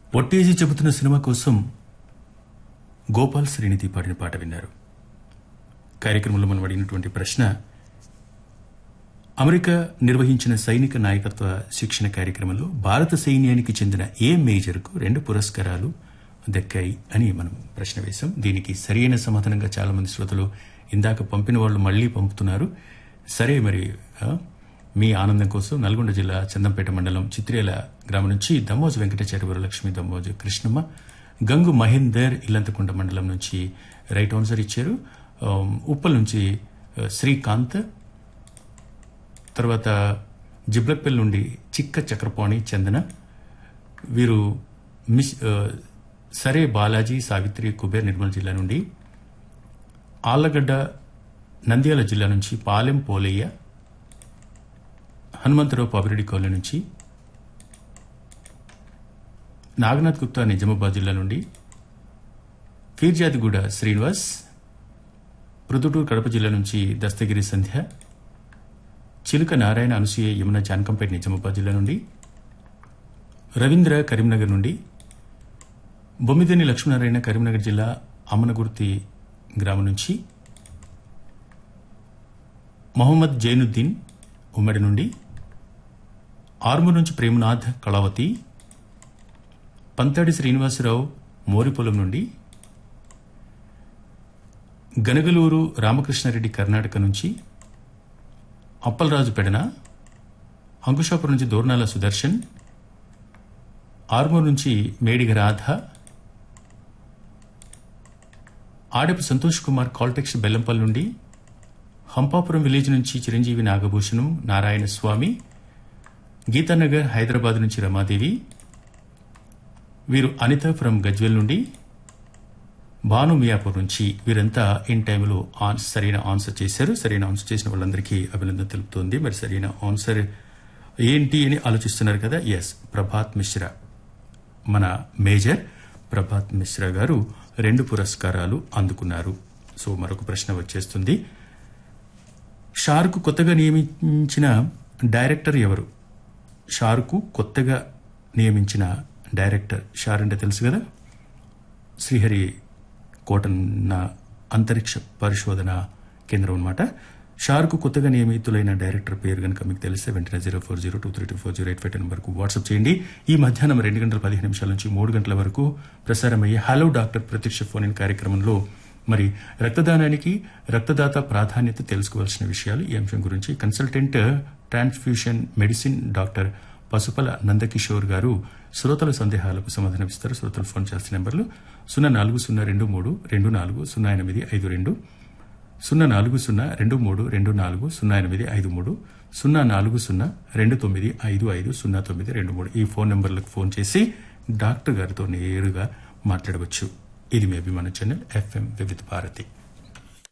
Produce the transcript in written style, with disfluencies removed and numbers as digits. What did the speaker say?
ఒట్టేసి చెబుతున్న సినిమా కోసం గోపాల్ శ్రీనిధి పాడిన పాట విన్నారు. కార్యక్రమంలో మనం అడిగినటువంటి ప్రశ్న, అమెరికా నిర్వహించిన సైనిక నాయకత్వ శిక్షణ కార్యక్రమంలో భారత సైన్యానికి చెందిన ఏ మేజర్కు 2 పురస్కారాలు దక్కాయి అని మనం ప్రశ్న వేశాం. దీనికి సరైన సమాధానంగా చాలా మంది శ్రోతలు ఇందాక పంపిన వాళ్ళు మళ్లీ పంపుతున్నారు. సరే, మరి మీ ఆనందం కోసం నల్గొండ జిల్లా చందంపేట మండలం చిత్రేల గ్రామం నుంచి దమ్మోజు వెంకటాచార్య వరలక్ష్మి, దమ్మోజు కృష్ణమ్మ, గంగు మహేందర్ ఇల్లంతకుంట మండలం నుంచి రైట్ ఆన్సర్ ఇచ్చారు. ఉప్పల్ నుంచి శ్రీకాంత్, తర్వాత జిబ్లక్పల్లి నుండి చిక్క చక్రపాణి చందన, వీరు సరే బాలాజీ, సావిత్రి, కుబేర్ నిర్మల్ జిల్లా నుండి, ఆళ్లగడ్డ నంద్యాల జిల్లా నుంచి పాలెం పోలయ్య, హనుమంతరావు పాపిరెడ్డి కాలనీ నుంచి, నాగనాథ్ గుప్తా నిజామాబాద్ జిల్లా నుండి, ఫీర్జాదిగూడ శ్రీనివాస్, ప్రొద్దుటూరు కడప జిల్లా నుంచి దస్తగిరి సంధ్య, చిలుక నారాయణ, అనసూయ, యమున జానకంపేట నిజామాబాద్ జిల్లా నుండి, రవీంద్ర కరీంనగర్ నుండి, బొమ్మిదేని లక్ష్మీనారాయణ కరీంనగర్ జిల్లా అమ్మనగుర్తి గ్రామం నుంచి, మొహమ్మద్ జైనుద్దీన్ ఉమ్మడి నుండి, ఆర్మూర్ నుంచి ప్రేమనాథ్ కళావతి, పంతాడి శ్రీనివాసరావు మోరిపొలం నుండి, గనగలూరు రామకృష్ణారెడ్డి కర్ణాటక నుంచి, అప్పలరాజు పెడన, అంకుశాపురం నుంచి దోర్నాల సుదర్శన్, ఆర్మూర్ నుంచి మేడిగ రాధ, ఆడపు సంతోష్ కుమార్ కాల్టెక్స్ బెల్లంపల్లి నుండి, హంపాపురం విలేజ్ నుంచి చిరంజీవి నాగభూషణం, నారాయణ స్వామి, గీతానగర్ హైదరాబాద్ నుంచి రమాదేవి, వీరు అనిత ఫ్రం గజ్వెల్ నుండి, భాను మియాపూర్ నుంచి, వీరంతా ఇన్ టైంలో సరైన ఆన్సర్ చేశారు. సరైన ఆన్సర్ చేసిన వాళ్ళందరికీ అభినందన తెలుపుతోంది. మరి సరైన ఆన్సర్ ఏంటి అని ఆలోచిస్తున్నారు కదా. ఎస్, ప్రభాత్ మిశ్రా, మన మేజర్ ప్రభాత్ మిశ్రా గారు 2 పురస్కారాలు అందుకున్నారు. సో మరొక ప్రశ్న వచ్చేస్తుంది. షారుక్ కొత్తగా నియమించిన డైరెక్టర్ ఎవరు? షారుక్ కొత్తగా నియమించిన డైరెక్టర్, షార్ అంటే తెలుసు కదా, శ్రీహరి కోటన్న అంతరిక్ష పరిశోధన కేంద్రం అన్నమాట. షారుక్ కొత్తగా నియమితులైన డైరెక్టర్ పేరు కనుక మీకు తెలిస్తే వెంటనే 0402324085 నంబర్కు వాట్సాప్ చేయండి. ఈ మధ్యాహ్నం 2:15 నుంచి 3 గంటల వరకు ప్రసారమయ్యే హలో డాక్టర్ ప్రత్యక్ష ఫోన్ ఇన్ కార్యక్రమంలో మరి రక్తదానానికి రక్తదాత ప్రాధాన్యత తెలుసుకోవాల్సిన విషయాలు, ఈ అంశం గురించి consultant transfusion medicine doctor Pasupala Nandakishore గారు శ్రోతల సందేహాలకు సమాధానమిస్తారు. శ్రోతలు ఫోన్ చేయాల్సిన నంబర్లు 040232400852, 040232400853, 040295550923. ఈ ఫోన్ నంబర్లకు ఫోన్ చేసి డాక్టర్ గారితో నేరుగా మాట్లాడవచ్చు. ఇది మీ అభిమాన ఛానల్ FM వివిధ భారతి.